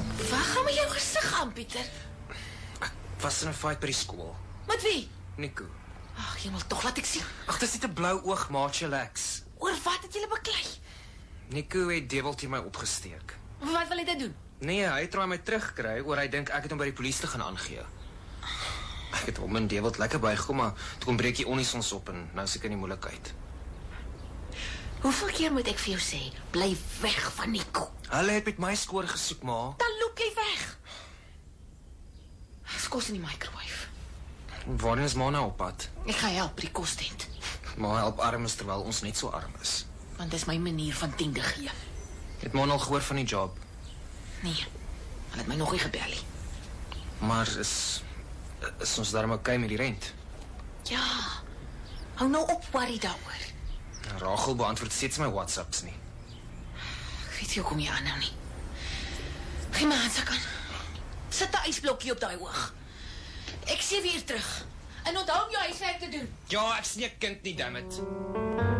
Waar gaan met jou gesig aan, Pieter? Ek was in 'n fight by die skool. Met wie? Nico. Ag, jy moet tog laat ek sien. Ag, dis net 'n blou oog, maatjie Lex. Oor wat het julle beklei? Nico het Deviltjie my opgesteek. Wat wil hy dit doen? Nee, hy probeer my terugkry oor hy dink ek het hom by die polisie te gaan aangee. Ek het hom en Devilt lekker bygekom, maar toe kom breek die onnies op en nou seker in die moeilikheid. Hoeveel keer moet ek vir jou sê, bly weg van Nico? Hulle het met my skoor gesoek, ma. Dan loop jy weg. Is kos in die microwave. Waarheen is ma nou op pad? Ek ga help by die kostent. Ma help armes terwyl ons net so arm is. Want dis my manier van tiende gee. Het ma al gehoor van die job? Nee, hulle het my nog nie gebel nie. Maar is ons daarom okay met die rent? Ja, hou nou op worry daaroor. Rachel beantwoord steeds my WhatsApps nie. Ek weet nie hoekom jy aanhou nie. Gee my handsak aan. Sit 'n ysblokkie op daai oog. Ek sê weer terug. En onthou om jou huiswerk te doen. Ja, ek sien 'n kind nie, dammit.